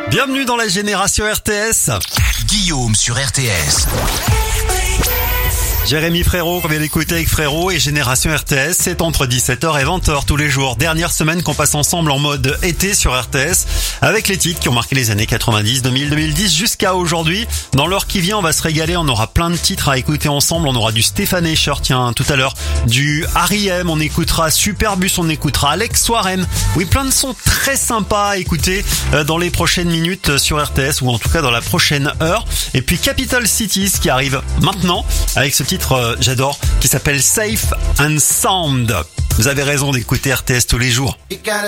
Bienvenue dans la génération RTS. Guillaume sur RTS. Jérémy Frérot, qu'on vient d'écouter avec Frérot, et Génération RTS, c'est entre 17h et 20h tous les jours. Dernière semaine qu'on passe ensemble en mode été sur RTS, avec les titres qui ont marqué les années 90, 2000, 2010 jusqu'à aujourd'hui. Dans l'heure qui vient, on va se régaler, on aura plein de titres à écouter ensemble. On aura du Stéphane Escher, tiens, tout à l'heure, du R.E.M, on écoutera Superbus, on écoutera Alex Warren. Oui, plein de sons très sympas à écouter dans les prochaines minutes sur RTS, ou en tout cas dans la prochaine heure. Et puis Capital Cities qui arrive maintenant, avec ce titre j'adore, qui s'appelle Safe and Sound. Vous avez raison d'écouter RTS tous les jours.